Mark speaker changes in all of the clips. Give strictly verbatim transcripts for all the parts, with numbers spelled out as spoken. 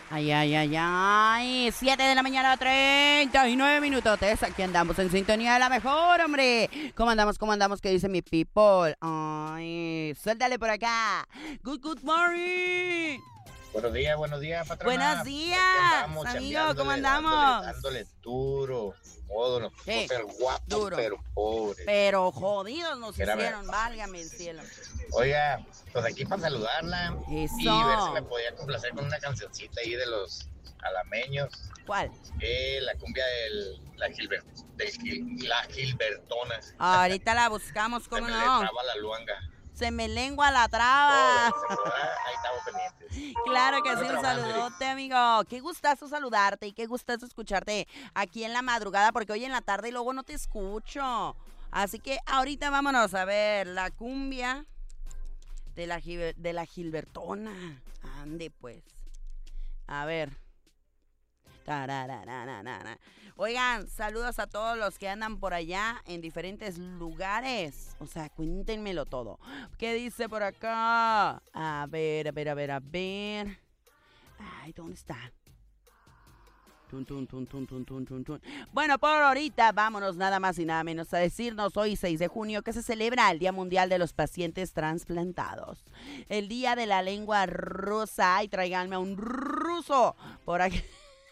Speaker 1: Ay, ay, ay, ay. Siete de la mañana, treinta y nueve minutotes. Aquí andamos en sintonía de la mejor, hombre. ¿Cómo andamos? ¿Cómo andamos? ¿Qué dice mi people? Ay, suéltale por acá. Good, good morning.
Speaker 2: Buenos días, buenos días, patrona.
Speaker 1: Buenos días,
Speaker 2: andamos,
Speaker 1: amigo, ¿cómo
Speaker 2: chambeándole,
Speaker 1: andamos?
Speaker 2: Dándole, dándole duro. Modo, nos
Speaker 1: Sí,
Speaker 2: puso ser guapos,
Speaker 1: duro.
Speaker 2: pero pobres.
Speaker 1: Pero jodidos nos
Speaker 2: Espérame.
Speaker 1: hicieron, válgame el cielo.
Speaker 2: Oiga, pues aquí para saludarla
Speaker 1: Eso.
Speaker 2: y ver si me podía complacer con una cancioncita ahí de los alameños.
Speaker 1: ¿Cuál?
Speaker 2: Eh, la cumbia del, la, Gilbert, del Gil- la Gilbertona.
Speaker 1: Ahorita la buscamos,
Speaker 2: Se
Speaker 1: ¿cómo
Speaker 2: me
Speaker 1: no?
Speaker 2: le traba la luanga.
Speaker 1: Se me lengua la traba.
Speaker 2: Todo, se me va, ahí estamos pendientes.
Speaker 1: Claro que
Speaker 2: Ando
Speaker 1: sí, un
Speaker 2: trabajando,
Speaker 1: saludote, amigo. Qué gustazo saludarte y qué gustazo escucharte aquí en la madrugada, porque hoy en la tarde y luego no te escucho. Así que ahorita vámonos a ver la cumbia de la, Gil- de la Gilbertona. Ande, pues. A ver. Tararararara. Oigan, saludos a todos los que andan por allá en diferentes lugares. O sea, cuéntenmelo todo. ¿Qué dice por acá? A ver, a ver, a ver, a ver. Ay, ¿dónde está? Tun, tun, tun, tun, tun, tun, tun, tun. Bueno, por ahorita vámonos nada más y nada menos a decirnos hoy seis de junio que se celebra el Día Mundial de los Pacientes Transplantados. El Día de la Lengua Rusa. Ay, tráiganme a un ruso por aquí.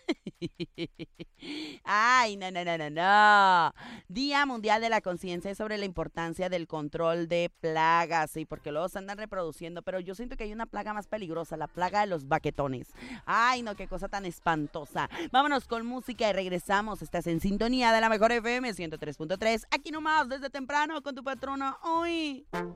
Speaker 1: Ay, no, no, no, no, no. Día Mundial de la Conciencia sobre la importancia del control de plagas, sí, porque luego se andan reproduciendo, pero yo siento que hay una plaga más peligrosa, la plaga de los baquetones. Ay, no, qué cosa tan espantosa. Vámonos con música y regresamos. Estás en sintonía de la mejor F M ciento tres punto tres, aquí nomás desde temprano con tu patrona hoy.